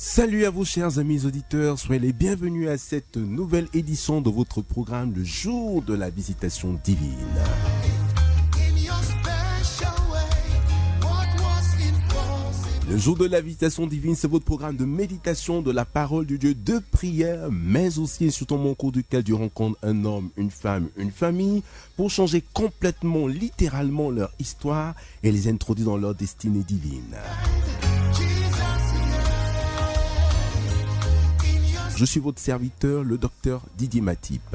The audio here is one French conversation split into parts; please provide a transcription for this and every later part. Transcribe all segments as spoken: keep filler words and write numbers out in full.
Salut à vous chers amis auditeurs, soyez les bienvenus à cette nouvelle édition de votre programme Le Jour de la Visitation Divine. Le Jour de la Visitation Divine, c'est votre programme de méditation de la parole de Dieu, de prière, mais aussi et surtout mon cours duquel Dieu rencontre un homme, une femme, une famille pour changer complètement, littéralement leur histoire et les introduire dans leur destinée divine. Je suis votre serviteur, le docteur Didier Matip.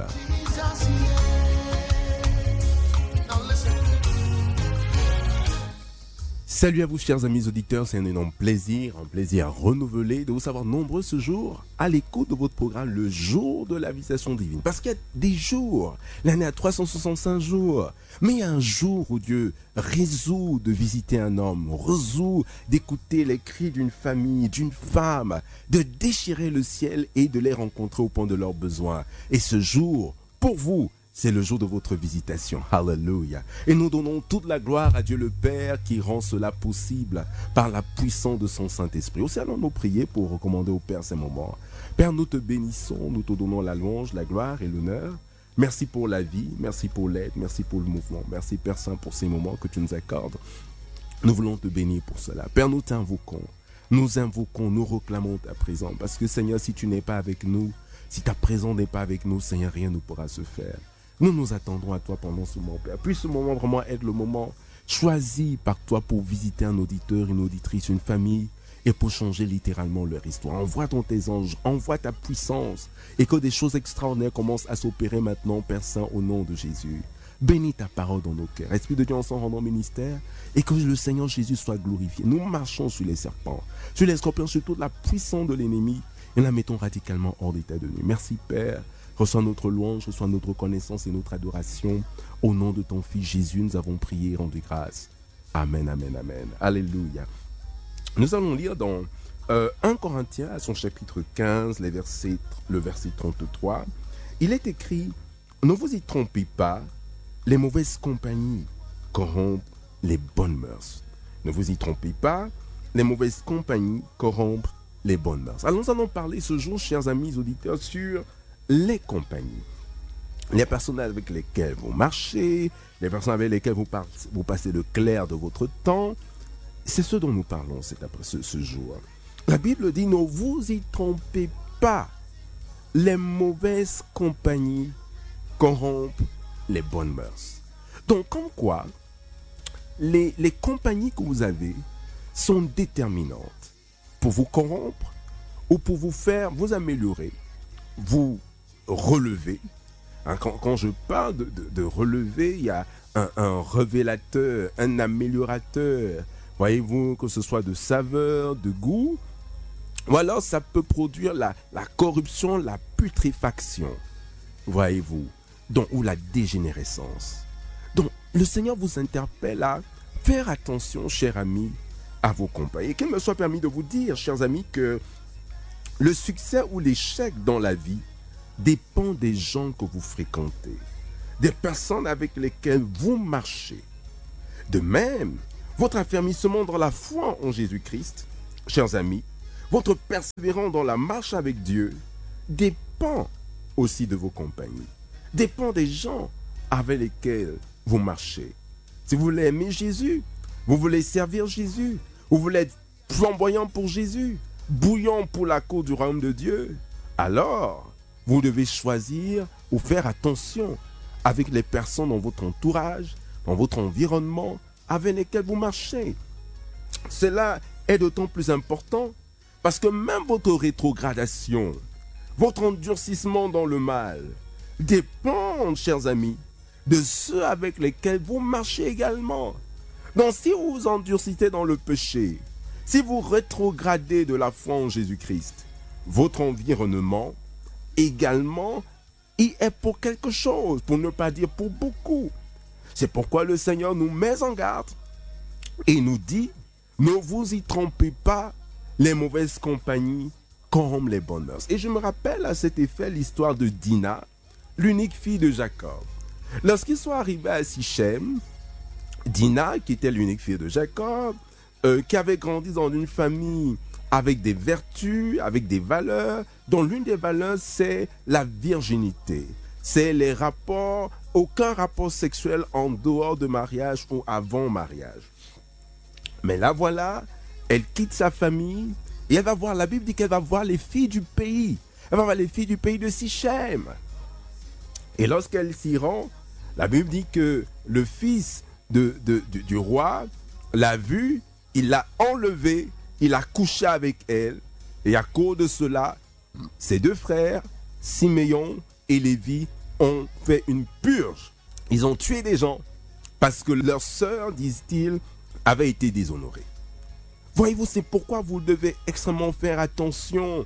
Salut à vous chers amis auditeurs, c'est un énorme plaisir, un plaisir renouvelé de vous savoir nombreux ce jour à l'écoute de votre programme Le Jour de la Visitation Divine. Parce qu'il y a des jours, l'année a trois cent soixante-cinq jours, mais il y a un jour où Dieu résout de visiter un homme, résout d'écouter les cris d'une famille, d'une femme, de déchirer le ciel et de les rencontrer au point de leurs besoins. Et ce jour, pour vous, c'est le jour de votre visitation. Alléluia. Et nous donnons toute la gloire à Dieu le Père qui rend cela possible par la puissance de son Saint-Esprit. Aussi allons-nous prier pour recommander au Père ces moments. Père, nous te bénissons, nous te donnons la louange, la gloire et l'honneur. Merci pour la vie, merci pour l'aide, merci pour le mouvement. Merci Père Saint pour ces moments que tu nous accordes. Nous voulons te bénir pour cela. Père, nous t'invoquons, nous invoquons, nous réclamons ta présence. Parce que Seigneur, si tu n'es pas avec nous, si ta présence n'est pas avec nous, Seigneur, rien ne pourra se faire. Nous nous attendrons à toi pendant ce moment, Père. Puis ce moment vraiment être le moment choisi par toi pour visiter un auditeur, une auditrice, une famille et pour changer littéralement leur histoire. Envoie ton tes anges, envoie ta puissance et que des choses extraordinaires commencent à s'opérer maintenant, Père Saint, au nom de Jésus. Bénis ta parole dans nos cœurs. Esprit de Dieu, en s'en rendant ministère et que le Seigneur Jésus soit glorifié. Nous marchons sur les serpents, sur les scorpions, sur toute la puissance de l'ennemi et la mettons radicalement hors d'état de nuit. Merci Père. Reçois notre louange, reçois notre reconnaissance et notre adoration. Au nom de ton Fils Jésus, nous avons prié et rendu grâce. Amen, amen, amen. Alléluia. Nous allons lire dans euh, premier Corinthiens, à son chapitre quinze, les versets, le verset trente-trois. Il est écrit, « Ne vous y trompez pas, les mauvaises compagnies corrompent les bonnes mœurs. » Ne vous y trompez pas, les mauvaises compagnies corrompent les bonnes mœurs. Alors nous allons parler ce jour, chers amis auditeurs, sur les compagnies, les personnes avec lesquelles vous marchez, les personnes avec lesquelles vous, par, vous passez le clair de votre temps, c'est ce dont nous parlons cet après, ce, ce jour. La Bible dit, ne vous y trompez pas, les mauvaises compagnies corrompent les bonnes mœurs. Donc, comme quoi, les, les compagnies que vous avez sont déterminantes pour vous corrompre ou pour vous faire vous améliorer, vous relever. Hein, quand, quand je parle de, de, de relever, il y a un, un révélateur, un améliorateur. Voyez-vous, que ce soit de saveur, de goût, ou alors ça peut produire la, la corruption, la putréfaction. Voyez-vous, donc, ou la dégénérescence. Donc, le Seigneur vous interpelle à faire attention, chers amis, à vos compagnies. Et qu'il me soit permis de vous dire, chers amis, que le succès ou l'échec dans la vie dépend des gens que vous fréquentez, des personnes avec lesquelles vous marchez. De même, votre affermissement dans la foi en Jésus-Christ, chers amis, votre persévérance dans la marche avec Dieu dépend aussi de vos compagnies, dépend des gens avec lesquels vous marchez. Si vous voulez aimer Jésus, vous voulez servir Jésus, vous voulez être flamboyant pour Jésus, bouillant pour la cour du royaume de Dieu, alors vous devez choisir ou faire attention avec les personnes dans votre entourage, dans votre environnement, avec lesquelles vous marchez. Cela est d'autant plus important parce que même votre rétrogradation, votre endurcissement dans le mal, dépendent, chers amis, de ceux avec lesquels vous marchez également. Donc si vous vous endurcissez dans le péché, si vous rétrogradez de la foi en Jésus-Christ, votre environnement également y est pour quelque chose, pour ne pas dire pour beaucoup. C'est pourquoi le Seigneur nous met en garde et nous dit, ne vous y trompez pas, les mauvaises compagnies corrompent les bonnes mœurs. Et je me rappelle à cet effet l'histoire de Dina, l'unique fille de Jacob. Lorsqu'ils sont arrivés à Sichem, Dina, qui était l'unique fille de Jacob, euh, qui avait grandi dans une famille avec des vertus, avec des valeurs, dont l'une des valeurs, c'est la virginité. C'est les rapports, aucun rapport sexuel en dehors de mariage ou avant mariage. Mais là, voilà, elle quitte sa famille et elle va voir, la Bible dit qu'elle va voir les filles du pays. Elle va voir les filles du pays de Sichem. Et lorsqu'elle s'y rend, la Bible dit que le fils de, de, de, du roi l'a vue, il l'a enlevée, il a couché avec elle. Et à cause de cela, ses deux frères, Siméon et Lévi, ont fait une purge. Ils ont tué des gens parce que leur sœur, disent-ils, avait été déshonorée. Voyez-vous, c'est pourquoi vous devez extrêmement faire attention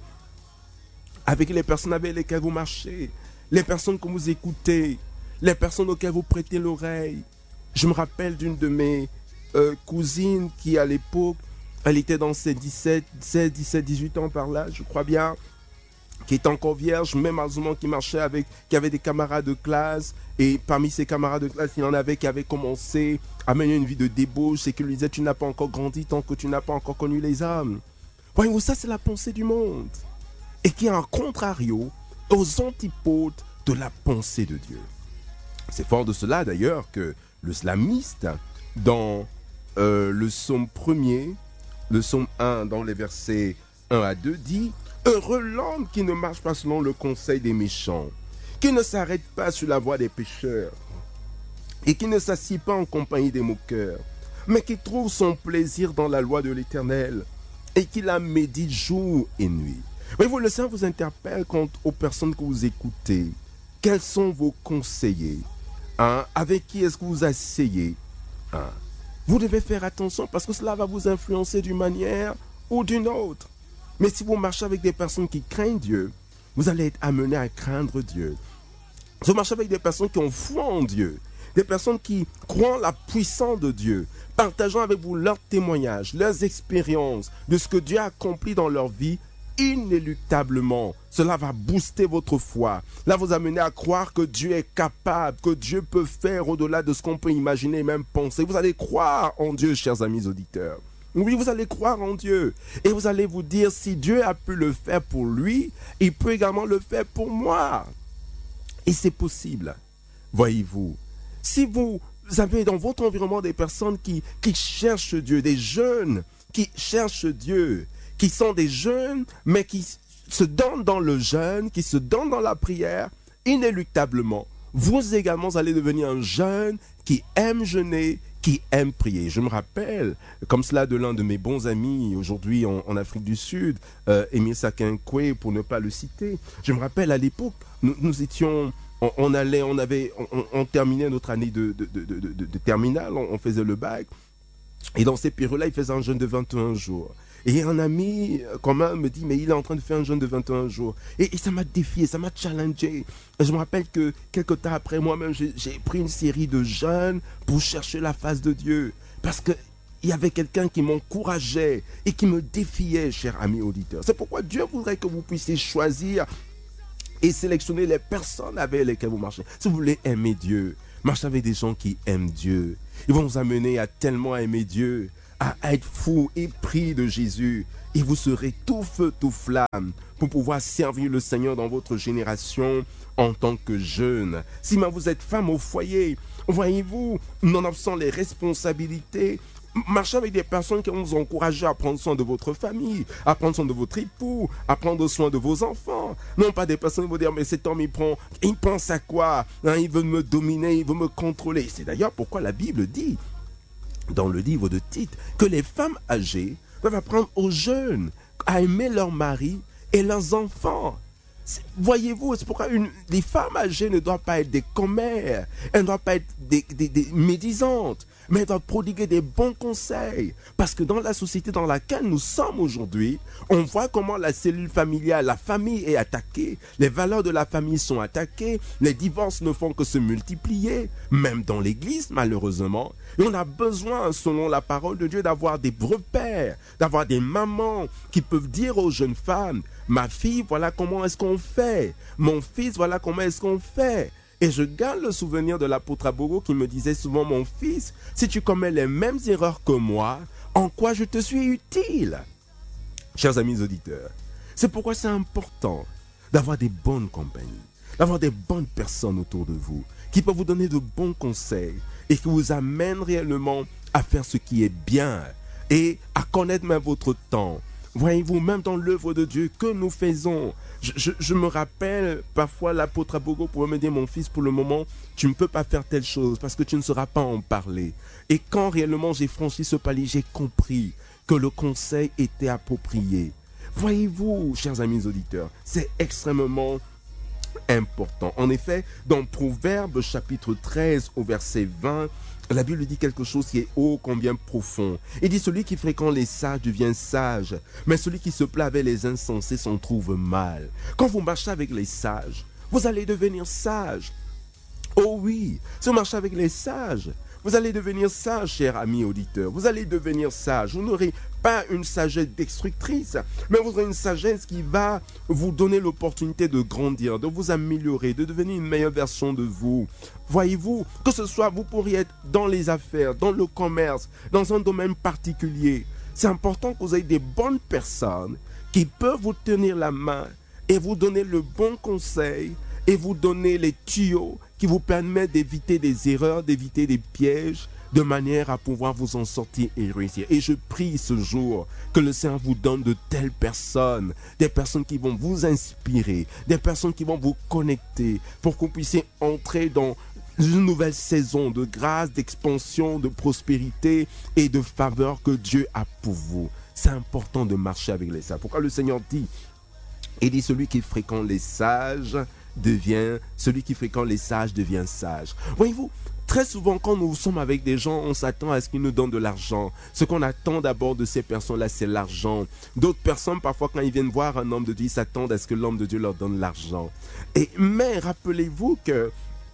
avec les personnes avec lesquelles vous marchez, les personnes que vous écoutez, les personnes auxquelles vous prêtez l'oreille. Je me rappelle d'une de mes euh, cousines qui, à l'époque, elle était dans ses dix-sept, seize, dix-sept, dix-huit ans par là, je crois bien, qui est encore vierge, même malheureusement qui marchait avec, qui avait des camarades de classe, et parmi ses camarades de classe, il y en avait qui avaient commencé à mener une vie de débauche, et qui lui disaient, tu n'as pas encore grandi tant que tu n'as pas encore connu les hommes. Voyez-vous, ça c'est la pensée du monde, et qui est en contrario aux antipodes de la pensée de Dieu. C'est fort de cela d'ailleurs que le slamiste, dans euh, le psaume premier, le psaume un, dans les versets un à deux, dit « Heureux l'homme qui ne marche pas selon le conseil des méchants, qui ne s'arrête pas sur la voie des pécheurs, et qui ne s'assied pas en compagnie des moqueurs, mais qui trouve son plaisir dans la loi de l'Éternel, et qui la médite jour et nuit. » Voyez-vous, le Seigneur vous interpelle quant aux personnes que vous écoutez. Quels sont vos conseillers? Hein? Avec qui est-ce que vous asseyez? Hein? Vous devez faire attention parce que cela va vous influencer d'une manière ou d'une autre. Mais si vous marchez avec des personnes qui craignent Dieu, vous allez être amené à craindre Dieu. Si vous marchez avec des personnes qui ont foi en Dieu, des personnes qui croient en la puissance de Dieu, partageant avec vous leurs témoignages, leurs expériences de ce que Dieu a accompli dans leur vie, inéluctablement, cela va booster votre foi. Là, vous amener à croire que Dieu est capable, que Dieu peut faire au-delà de ce qu'on peut imaginer et même penser. Vous allez croire en Dieu, chers amis auditeurs. Oui, vous allez croire en Dieu. Et vous allez vous dire, si Dieu a pu le faire pour lui, il peut également le faire pour moi. Et c'est possible. Voyez-vous, si vous avez dans votre environnement des personnes qui, qui cherchent Dieu, des jeunes qui cherchent Dieu, qui sont des jeunes, mais qui se donnent dans le jeûne, qui se donnent dans la prière, inéluctablement, vous également allez devenir un jeune qui aime jeûner, qui aime prier. Je me rappelle, comme cela, de l'un de mes bons amis, aujourd'hui en, en Afrique du Sud, euh, Émile Sakinkwe, pour ne pas le citer. Je me rappelle, à l'époque, nous, nous étions... On, on allait, on avait, on, on terminait notre année de, de, de, de, de, de terminale, on, on faisait le bac, et dans ces périodes-là, il faisait un jeûne de vingt et un jours. Et un ami, quand même, me dit, mais il est en train de faire un jeûne de vingt et un jours. Et, et ça m'a défié, ça m'a challengé. Et je me rappelle que quelques temps après, moi-même, j'ai, j'ai pris une série de jeûnes pour chercher la face de Dieu. Parce qu'il y avait quelqu'un qui m'encourageait et qui me défiait, cher ami auditeur. C'est pourquoi Dieu voudrait que vous puissiez choisir et sélectionner les personnes avec lesquelles vous marchez. Si vous voulez aimer Dieu, marchez avec des gens qui aiment Dieu. Ils vont vous amener à tellement aimer Dieu, à être fou et pris de Jésus, et vous serez tout feu, tout flamme pour pouvoir servir le Seigneur dans votre génération en tant que jeune. Si même vous êtes femme au foyer, voyez-vous, nonobstant les responsabilités, marchez avec des personnes qui vont vous encourager à prendre soin de votre famille, à prendre soin de votre époux, à prendre soin de vos enfants. Non pas des personnes qui vont dire, mais cet homme, il prend, il pense à quoi? Hein, il veut me dominer, il veut me contrôler. C'est d'ailleurs pourquoi la Bible dit, dans le livre de Tite, que les femmes âgées doivent apprendre aux jeunes à aimer leurs maris et leurs enfants. Voyez-vous, c'est pourquoi une, les femmes âgées ne doivent pas être des commères, elles ne doivent pas être des, des, des médisantes, mais elles doivent prodiguer des bons conseils. Parce que dans la société dans laquelle nous sommes aujourd'hui, on voit comment la cellule familiale, la famille est attaquée, les valeurs de la famille sont attaquées, les divorces ne font que se multiplier, même dans l'église malheureusement. Et on a besoin, selon la parole de Dieu, d'avoir des repères, d'avoir des mamans qui peuvent dire aux jeunes femmes, ma fille, voilà comment est-ce qu'on fait. Mon fils, voilà comment est-ce qu'on fait. Et je garde le souvenir de l'apôtre Abogo qui me disait souvent, mon fils, si tu commets les mêmes erreurs que moi, en quoi je te suis utile? chers amis auditeurs. C'est pourquoi c'est important d'avoir des bonnes compagnies, d'avoir des bonnes personnes autour de vous qui peuvent vous donner de bons conseils et qui vous amènent réellement à faire ce qui est bien et à connaître même votre temps. Voyez-vous, même dans l'œuvre de Dieu que nous faisons, je, je, je me rappelle parfois l'apôtre Abogo pouvait me dire, mon fils, pour le moment, tu ne peux pas faire telle chose parce que tu ne sauras pas en parler. Et quand réellement j'ai franchi ce palier, j'ai compris que le conseil était approprié. Voyez-vous, chers amis auditeurs, c'est extrêmement important. En effet, dans Proverbes chapitre treize au verset vingt, la Bible dit quelque chose qui est ô combien profond. Il dit, celui qui fréquente les sages devient sage, mais celui qui se plaît avec les insensés s'en trouve mal. Quand vous marchez avec les sages, vous allez devenir sage. Oh oui, si vous marchez avec les sages, vous allez devenir sage, cher ami auditeur. Vous allez devenir sage. Vous n'aurez pas une sagesse destructrice, mais vous aurez une sagesse qui va vous donner l'opportunité de grandir, de vous améliorer, de devenir une meilleure version de vous. Voyez-vous, que ce soit, vous pourriez être dans les affaires, dans le commerce, dans un domaine particulier. C'est important que vous ayez des bonnes personnes qui peuvent vous tenir la main et vous donner le bon conseil et vous donner les tuyaux qui vous permettent d'éviter des erreurs, d'éviter des pièges, de manière à pouvoir vous en sortir et réussir. Et je prie ce jour que le Seigneur vous donne de telles personnes, des personnes qui vont vous inspirer, des personnes qui vont vous connecter, pour que vous puissiez entrer dans une nouvelle saison de grâce, d'expansion, de prospérité et de faveur que Dieu a pour vous. C'est important de marcher avec les sages. Pourquoi le Seigneur dit, il dit, celui qui fréquente les sages devient, celui qui fréquente les sages devient sage. Voyez-vous, très souvent quand nous sommes avec des gens, on s'attend à ce qu'ils nous donnent de l'argent. Ce qu'on attend d'abord de ces personnes-là, c'est l'argent. D'autres personnes, parfois quand ils viennent voir un homme de Dieu, ils s'attendent à ce que l'homme de Dieu leur donne l'argent. Et mais rappelez-vous que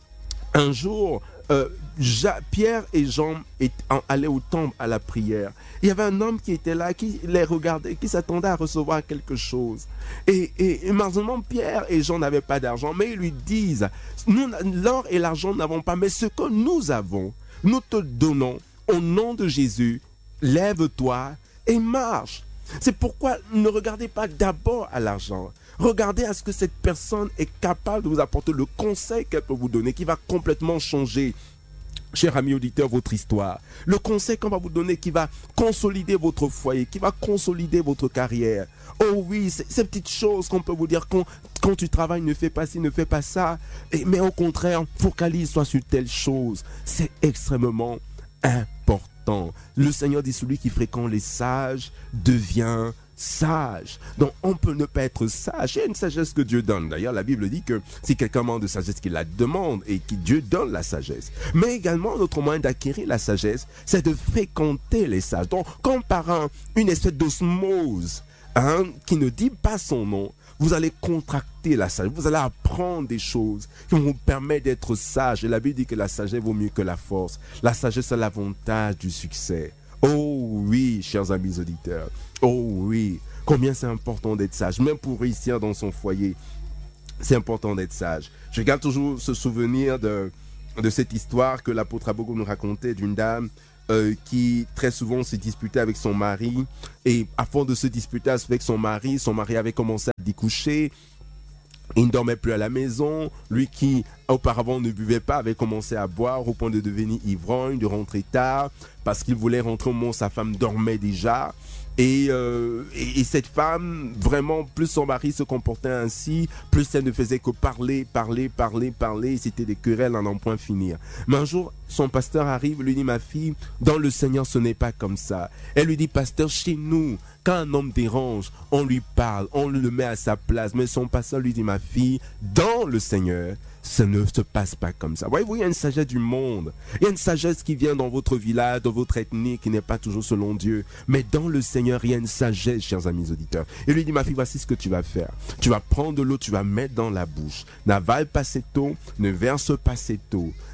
un jour, euh, Pierre et Jean allaient au temple à la prière. Il y avait un homme qui était là, qui les regardait, qui s'attendait à recevoir quelque chose. Et, et, et malheureusement, Pierre et Jean n'avaient pas d'argent, mais ils lui disent, nous, l'or et l'argent, nous n'avons pas, mais ce que nous avons, nous te donnons au nom de Jésus, lève-toi et marche. C'est pourquoi ne regardez pas d'abord à l'argent. Regardez à ce que cette personne est capable de vous apporter le conseil qu'elle peut vous donner, qui va complètement changer, cher ami auditeur, votre histoire. Le conseil qu'on va vous donner qui va consolider votre foyer, qui va consolider votre carrière. Oh oui, ces petites choses qu'on peut vous dire quand, quand tu travailles, ne fais pas ci, ne fais pas ça. Et, mais au contraire, focalise-toi sur telle chose. C'est extrêmement important. Le Seigneur dit, celui qui fréquente les sages devient sage. Donc on peut ne pas être sage. Il y a une sagesse que Dieu donne. D'ailleurs, la Bible dit que si quelqu'un manque de sagesse, qu'il la demande et que Dieu donne la sagesse. Mais également, notre moyen d'acquérir la sagesse, c'est de fréquenter les sages. Donc, comme par un, une espèce d'osmose, hein, qui ne dit pas son nom, vous allez contracter la sagesse, vous allez apprendre des choses qui vont vous permettre d'être sage. Et la Bible dit que la sagesse vaut mieux que la force. La sagesse a l'avantage du succès. Oh oui, chers amis auditeurs, oh oui, combien c'est important d'être sage, même pour réussir dans son foyer, c'est important d'être sage. Je garde toujours ce souvenir de, de cette histoire que l'apôtre Abogo nous racontait d'une dame euh, qui très souvent se disputait avec son mari, et à force de se disputer avec son mari, son mari avait commencé à découcher. Il ne dormait plus à la maison. Lui qui auparavant ne buvait pas avait commencé à boire au point de devenir ivrogne, de rentrer tard parce qu'il voulait rentrer au moment où sa femme dormait déjà. Et, euh, et, et cette femme, vraiment, plus son mari se comportait ainsi, plus elle ne faisait que parler, parler, parler, parler. C'était des querelles à n'en point finir. Mais un jour, son pasteur arrive, lui dit, ma fille, dans le Seigneur, ce n'est pas comme ça. Elle lui dit, pasteur, chez nous, quand un homme dérange, on lui parle, on le met à sa place. Mais son pasteur lui dit, ma fille, dans le Seigneur, ça ne se passe pas comme ça. Voyez-vous, il y a une sagesse du monde. Il y a une sagesse qui vient dans votre village, dans votre ethnie, qui n'est pas toujours selon Dieu. Mais dans le Seigneur, il y a une sagesse, chers amis auditeurs. Il lui dit, ma fille, voici ce que tu vas faire. Tu vas prendre de l'eau, tu vas mettre dans la bouche. N'avale pas cette eau, ne verse pas cette eau.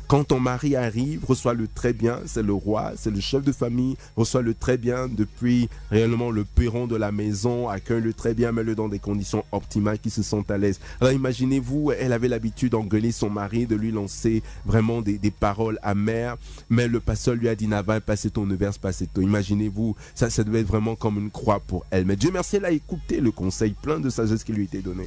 Quand ton mari arrive, reçois-le très bien, c'est le roi, c'est le chef de famille, reçois-le très bien depuis réellement le perron de la maison, accueille-le très bien, mets-le dans des conditions optimales, qu'il se sente à l'aise. Alors imaginez-vous, elle avait l'habitude d'engueuler son mari, de lui lancer vraiment des, des paroles amères, mais le pasteur lui a dit, Naval, passez ton nevers, passez ton. Imaginez-vous, ça, ça devait être vraiment comme une croix pour elle. Mais Dieu merci, elle a écouté le conseil plein de sagesse qui lui était donné.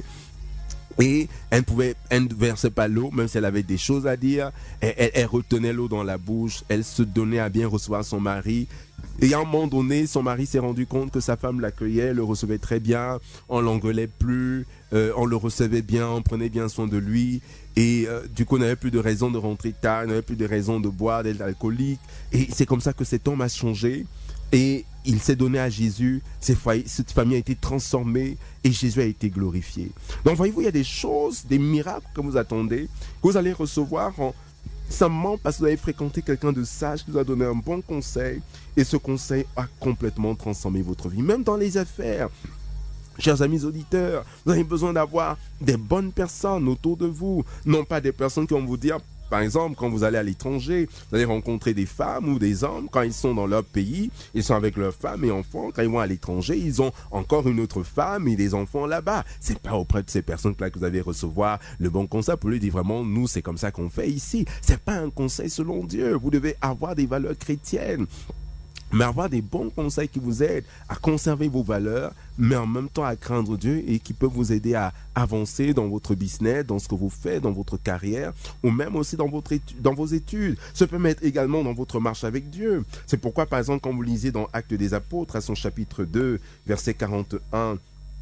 Et elle ne pouvait, elle ne versait pas l'eau, même si elle avait des choses à dire. Elle, elle, elle retenait l'eau dans la bouche. Elle se donnait à bien recevoir son mari. Et à un moment donné, son mari s'est rendu compte que sa femme l'accueillait, le recevait très bien. On l'engueulait plus, euh, on le recevait bien, on prenait bien soin de lui. Et euh, du coup, on n'avait plus de raison de rentrer tard, on n'avait plus de raison de boire, d'être alcoolique. Et c'est comme ça que cet homme a changé. Et il s'est donné à Jésus, cette famille a été transformée et Jésus a été glorifié. Donc voyez-vous, il y a des choses, des miracles que vous attendez, que vous allez recevoir en, simplement parce que vous avez fréquenté quelqu'un de sage qui vous a donné un bon conseil et ce conseil a complètement transformé votre vie, même dans les affaires. Chers amis auditeurs, vous avez besoin d'avoir des bonnes personnes autour de vous, non pas des personnes qui vont vous dire... Par exemple, quand vous allez à l'étranger, vous allez rencontrer des femmes ou des hommes, quand ils sont dans leur pays, ils sont avec leurs femmes et enfants. Quand ils vont à l'étranger, ils ont encore une autre femme et des enfants là-bas. C'est pas auprès de ces personnes-là que vous allez recevoir le bon conseil pour lui dire vraiment, nous, c'est comme ça qu'on fait ici. C'est pas un conseil selon Dieu. Vous devez avoir des valeurs chrétiennes. Mais avoir des bons conseils qui vous aident à conserver vos valeurs, mais en même temps à craindre Dieu et qui peuvent vous aider à avancer dans votre business, dans ce que vous faites, dans votre carrière, ou même aussi dans, votre étude, dans vos études. Ça peut mettre également dans votre marche avec Dieu. C'est pourquoi, par exemple, quand vous lisez dans Actes des Apôtres, à son chapitre deux, versets quarante-et-un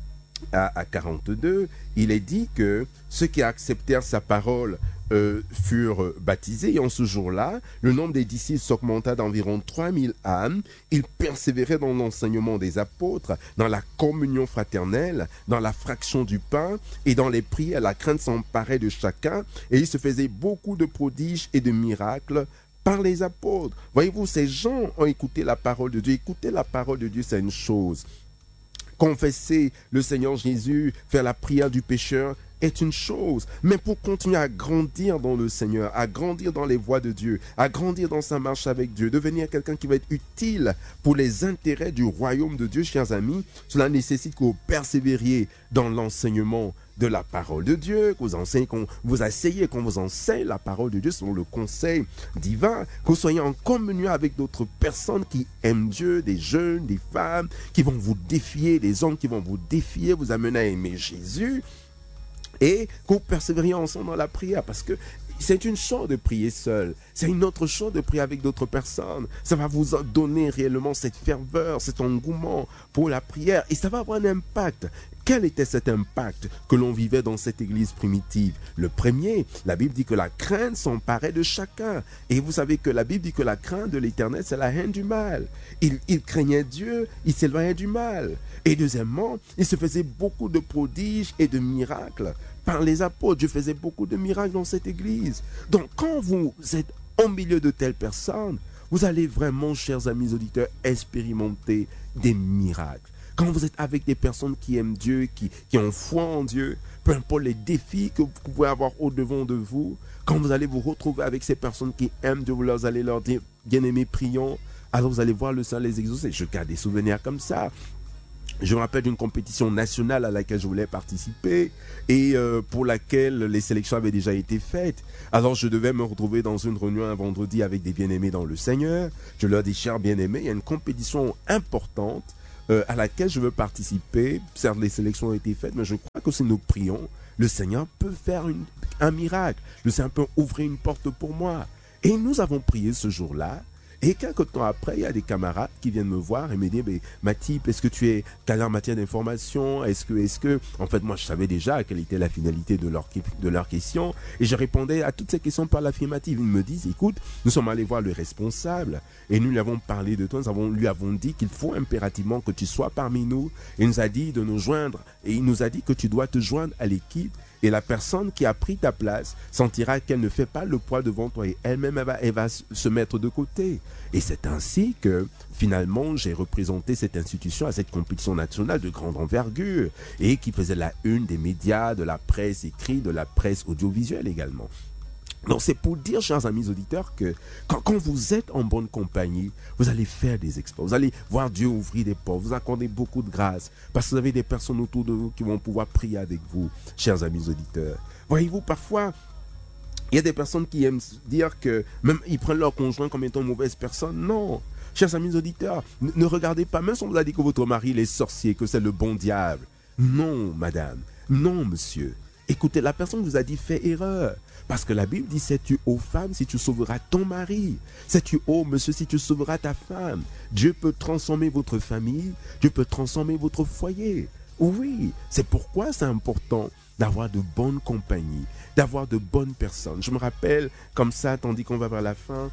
à quarante-deux, il est dit que ceux qui acceptèrent sa parole Euh, furent baptisés et en ce jour-là, le nombre des disciples s'augmenta d'environ trois mille âmes. Ils persévéraient dans l'enseignement des apôtres, dans la communion fraternelle, dans la fraction du pain et dans les prières. La crainte s'emparait de chacun et il se faisait beaucoup de prodiges et de miracles par les apôtres. Voyez-vous, ces gens ont écouté la parole de Dieu. Écouter la parole de Dieu, c'est une chose. Confesser le Seigneur Jésus, faire la prière du pécheur, est une chose, mais pour continuer à grandir dans le Seigneur, à grandir dans les voies de Dieu, à grandir dans sa marche avec Dieu, devenir quelqu'un qui va être utile pour les intérêts du royaume de Dieu, chers amis, cela nécessite que vous persévériez dans l'enseignement de la parole de Dieu, que vous enseignez, qu'on vous asseyez, qu'on vous enseigne la parole de Dieu selon le conseil divin, que vous soyez en communion avec d'autres personnes qui aiment Dieu, des jeunes, des femmes, qui vont vous défier, des hommes qui vont vous défier, vous amener à aimer Jésus, et que vous persévériez ensemble dans la prière, parce que c'est une chose de prier seul, c'est une autre chose de prier avec d'autres personnes. Ça va vous donner réellement cette ferveur, cet engouement pour la prière, et ça va avoir un impact. Quel était cet impact que l'on vivait dans cette église primitive? Le premier, la Bible dit que la crainte s'emparait de chacun. Et vous savez que la Bible dit que la crainte de l'Éternel, c'est la haine du mal. Il, il craignait Dieu, il s'éloignait du mal. Et deuxièmement, il se faisait beaucoup de prodiges et de miracles par les apôtres. Dieu faisait beaucoup de miracles dans cette église. Donc quand vous êtes au milieu de telles personnes, vous allez vraiment, chers amis auditeurs, expérimenter des miracles. Quand vous êtes avec des personnes qui aiment Dieu, qui, qui ont foi en Dieu, peu importe les défis que vous pouvez avoir au-devant de vous, quand vous allez vous retrouver avec ces personnes qui aiment Dieu, vous leur allez leur dire, bien-aimés, prions, alors vous allez voir le Seigneur les exaucer. Je garde des souvenirs comme ça. Je me rappelle d'une compétition nationale à laquelle je voulais participer et euh, pour laquelle les sélections avaient déjà été faites. Alors je devais me retrouver dans une réunion un vendredi avec des bien-aimés dans le Seigneur. Je leur dis, chers bien-aimés, il y a une compétition importante euh, à laquelle je veux participer. Certes, les sélections ont été faites, mais je crois que si nous prions, le Seigneur peut faire une, un miracle. Le Seigneur peut ouvrir une porte pour moi. Et nous avons prié ce jour-là. Et quelques temps après, il y a des camarades qui viennent me voir et me disent, Mathip, est-ce que tu es calé en matière d'information? Est-ce que, est-ce que, en fait, moi, je savais déjà quelle était la finalité de leur, de leur question. Et je répondais à toutes ces questions par l'affirmative. Ils me disent, écoute, nous sommes allés voir le responsable et nous lui avons parlé de toi. Nous avons, lui avons dit qu'il faut impérativement que tu sois parmi nous. Et il nous a dit de nous joindre. Et il nous a dit que tu dois te joindre à l'équipe. Et la personne qui a pris ta place sentira qu'elle ne fait pas le poids devant toi et elle-même, elle va, elle va se mettre de côté. Et c'est ainsi que, finalement, j'ai représenté cette institution à cette compétition nationale de grande envergure et qui faisait la une des médias, de la presse écrite, de la presse audiovisuelle également. Donc c'est pour dire, chers amis auditeurs, que quand, quand vous êtes en bonne compagnie, vous allez faire des exploits. Vous allez voir Dieu ouvrir des portes, vous accorder beaucoup de grâce, parce que vous avez des personnes autour de vous qui vont pouvoir prier avec vous, chers amis auditeurs. Voyez-vous, parfois, il y a des personnes qui aiment dire que même ils prennent leur conjoint comme étant une mauvaise personne. Non, chers amis auditeurs, ne, ne regardez pas, même si on vous a dit que votre mari il est sorcier, que c'est le bon diable. Non, madame, non, monsieur. Écoutez, la personne vous a dit fait erreur. Parce que la Bible dit, sais-tu, ô femme, si tu sauveras ton mari? Sais-tu, ô monsieur, si tu sauveras ta femme? Dieu peut transformer votre famille, Dieu peut transformer votre foyer. Oui, c'est pourquoi c'est important d'avoir de bonnes compagnies, d'avoir de bonnes personnes. Je me rappelle, comme ça, tandis qu'on va vers la fin,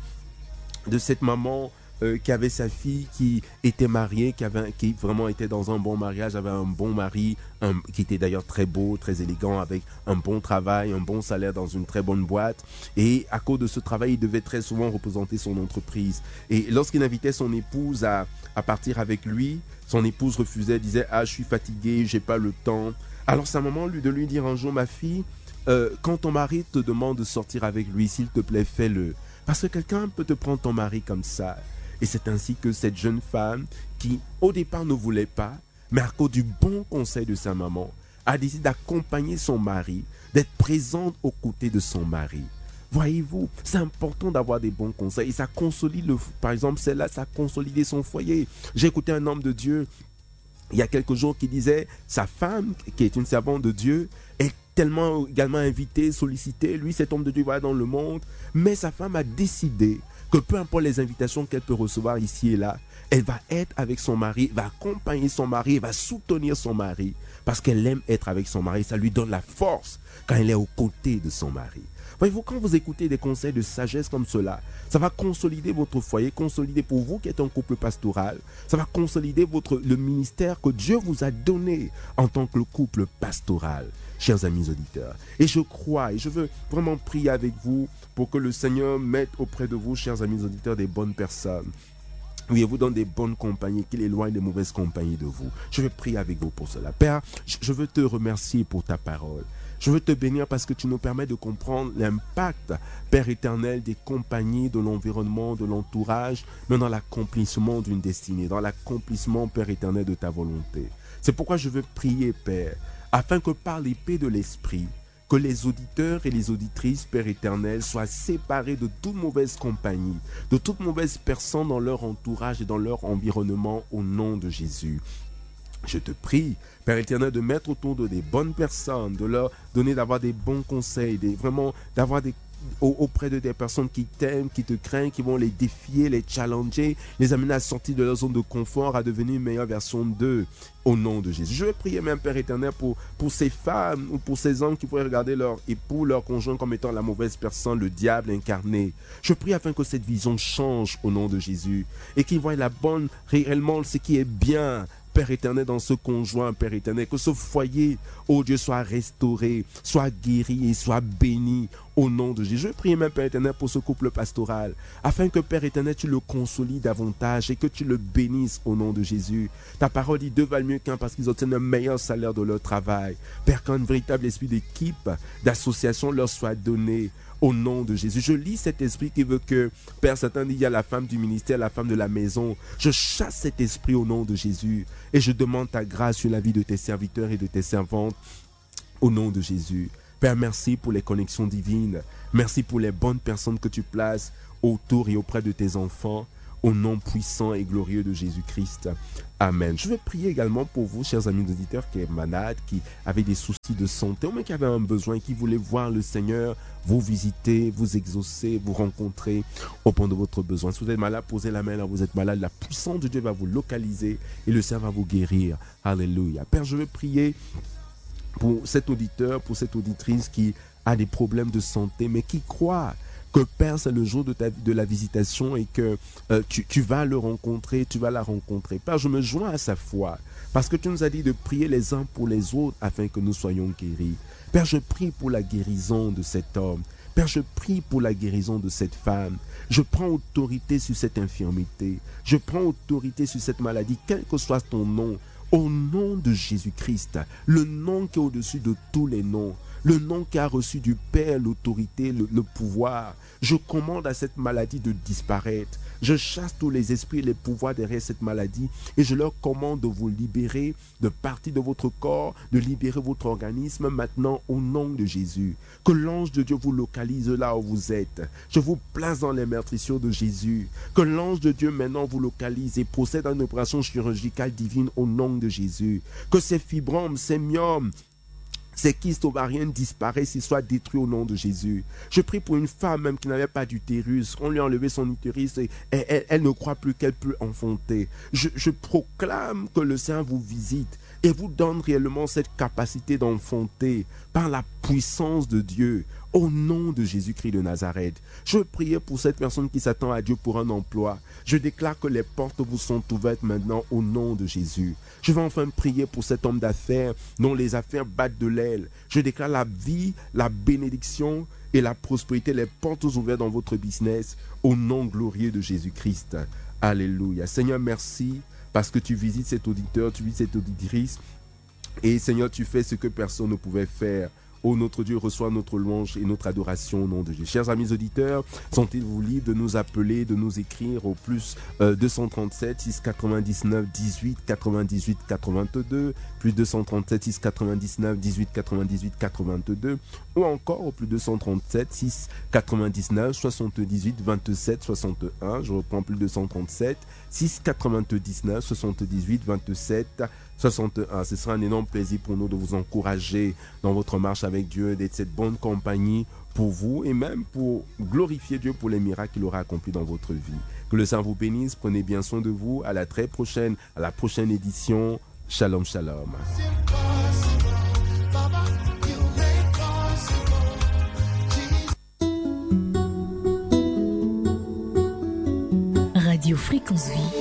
de cette maman Euh, qui avait sa fille qui était mariée, qui, avait, qui vraiment était dans un bon mariage, avait un bon mari, un, qui était d'ailleurs très beau, très élégant, avec un bon travail, un bon salaire dans une très bonne boîte. Et à cause de ce travail, il devait très souvent représenter son entreprise. Et lorsqu'il invitait son épouse à, à partir avec lui, son épouse refusait, disait « Ah, je suis fatiguée, j'ai pas le temps ». Alors sa maman lui de lui dire un jour « Ma fille, euh, quand ton mari te demande de sortir avec lui, s'il te plaît, fais-le. Parce que quelqu'un peut te prendre ton mari comme ça. » Et c'est ainsi que cette jeune femme, qui au départ ne voulait pas, mais à cause du bon conseil de sa maman, a décidé d'accompagner son mari, d'être présente aux côtés de son mari. Voyez-vous, c'est important d'avoir des bons conseils. Et ça consolide, le, par exemple, celle-là, ça a consolidé son foyer. J'ai écouté un homme de Dieu, il y a quelques jours, qui disait, sa femme, qui est une servante de Dieu, est tellement également invitée, sollicitée. Lui, cet homme de Dieu va dans le monde, mais sa femme a décidé que peu importe les invitations qu'elle peut recevoir ici et là, elle va être avec son mari, va accompagner son mari, elle va soutenir son mari, parce qu'elle aime être avec son mari. Ça lui donne la force quand elle est aux côtés de son mari. Voyez-vous, quand vous écoutez des conseils de sagesse comme cela, ça va consolider votre foyer, consolider pour vous qui êtes un couple pastoral, ça va consolider votre, le ministère que Dieu vous a donné en tant que couple pastoral, chers amis auditeurs. Et je crois, et je veux vraiment prier avec vous pour que le Seigneur mette auprès de vous, chers amis auditeurs, des bonnes personnes. Oui, vous donne des bonnes compagnies, qu'il éloigne des mauvaises compagnies de vous. Je vais prier avec vous pour cela. Père, je veux te remercier pour ta parole. Je veux te bénir parce que tu nous permets de comprendre l'impact, Père éternel, des compagnies, de l'environnement, de l'entourage, mais dans l'accomplissement d'une destinée, dans l'accomplissement, Père éternel, de ta volonté. C'est pourquoi je veux prier, Père, afin que par l'épée de l'Esprit, que les auditeurs et les auditrices, Père éternel, soient séparés de toute mauvaise compagnie, de toute mauvaise personne dans leur entourage et dans leur environnement, au nom de Jésus. Je te prie, Père éternel, de mettre autour de des bonnes personnes, de leur donner d'avoir des bons conseils, des, vraiment d'avoir des auprès de des personnes qui t'aiment, qui te craignent, qui vont les défier, les challenger, les amener à sortir de leur zone de confort, à devenir une meilleure version d'eux, au nom de Jésus. Je vais prier même, Père éternel, pour, pour ces femmes ou pour ces hommes qui pourraient regarder leur époux, leur conjoint comme étant la mauvaise personne, le diable incarné. Je prie afin que cette vision change au nom de Jésus et qu'ils voient la bonne, réellement ce qui est bien, Père éternel, dans ce conjoint, Père éternel, que ce foyer, oh Dieu, soit restauré, soit guéri et soit béni au nom de Jésus. Je prie même, Père éternel, pour ce couple pastoral, afin que, Père éternel, tu le consolides davantage et que tu le bénisses au nom de Jésus. Ta parole dit, deux valent mieux qu'un parce qu'ils obtiennent un meilleur salaire de leur travail. Père, qu'un véritable esprit d'équipe, d'association leur soit donné. Au nom de Jésus, je lis cet esprit qui veut que, Père, Satan dit, il y a la femme du ministère, la femme de la maison. Je chasse cet esprit au nom de Jésus et je demande ta grâce sur la vie de tes serviteurs et de tes servantes au nom de Jésus. Père, merci pour les connexions divines. Merci pour les bonnes personnes que tu places autour et auprès de tes enfants. Au nom puissant et glorieux de Jésus-Christ. Amen. Je vais prier également pour vous, chers amis auditeurs, qui êtes malades, qui avaient des soucis de santé, ou même qui avaient un besoin, qui voulaient voir le Seigneur vous visiter, vous exaucer, vous rencontrer au point de votre besoin. Si vous êtes malade, posez la main là, vous êtes malade, la puissance de Dieu va vous localiser et le Seigneur va vous guérir. Alléluia. Père, je vais prier pour cet auditeur, pour cette auditrice qui a des problèmes de santé, mais qui croit que Père, c'est le jour de, ta, de la visitation et que euh, tu, tu vas le rencontrer, tu vas la rencontrer. Père, je me joins à sa foi parce que tu nous as dit de prier les uns pour les autres afin que nous soyons guéris. Père, je prie pour la guérison de cet homme. Père, je prie pour la guérison de cette femme. Je prends autorité sur cette infirmité. Je prends autorité sur cette maladie, quel que soit ton nom. Au nom de Jésus-Christ, le nom qui est au-dessus de tous les noms, le nom qui a reçu du Père l'autorité, le, le pouvoir, je commande à cette maladie de disparaître. Je chasse tous les esprits et les pouvoirs derrière cette maladie et je leur commande de vous libérer de partie de votre corps, de libérer votre organisme maintenant au nom de Jésus. Que l'ange de Dieu vous localise là où vous êtes. Je vous place dans les meurtrissures de Jésus. Que l'ange de Dieu maintenant vous localise et procède à une opération chirurgicale divine au nom de Jésus. Que ces fibromes, ces myomes, ces kystes ovariennes disparaissent et soient détruits au nom de Jésus. Je prie pour une femme même qui n'avait pas d'utérus. On lui a enlevé son utérus et elle, elle, elle ne croit plus qu'elle peut enfanter. Je, je proclame que le Seigneur vous visite et vous donne réellement cette capacité d'enfanter par la puissance de Dieu. Au nom de Jésus-Christ de Nazareth, je prie pour cette personne qui s'attend à Dieu pour un emploi. Je déclare que les portes vous sont ouvertes maintenant au nom de Jésus. Je vais enfin prier pour cet homme d'affaires dont les affaires battent de l'aile. Je déclare la vie, la bénédiction et la prospérité, les portes ouvertes dans votre business au nom glorieux de Jésus-Christ. Alléluia. Seigneur, merci parce que tu visites cet auditeur, tu visites cette auditrice et Seigneur, tu fais ce que personne ne pouvait faire. Ô notre Dieu, reçois notre louange et notre adoration au nom de Dieu. Chers amis auditeurs, sentez-vous libres de nous appeler, de nous écrire au plus euh, deux cent trente-sept, six cent quatre-vingt-dix-neuf, dix-huit, quatre-vingt-dix-huit, quatre-vingt-deux, plus deux cent trente-sept, six cent quatre-vingt-dix-neuf, dix-huit, quatre-vingt-dix-huit, quatre-vingt-deux, ou encore au plus deux cent trente-sept, six cent quatre-vingt-dix-neuf, soixante-dix-huit, vingt-sept, soixante et un. Je reprends plus deux cent trente-sept, six cent quatre-vingt-dix-neuf, soixante-dix-huit, vingt-sept, soixante et un. Ce sera un énorme plaisir pour nous de vous encourager dans votre marche avec Dieu, d'être cette bonne compagnie pour vous et même pour glorifier Dieu pour les miracles qu'il aura accomplis dans votre vie. Que le Seigneur vous bénisse, prenez bien soin de vous. À la très prochaine, à la prochaine édition. Shalom, shalom. Radio Fréquence Vie.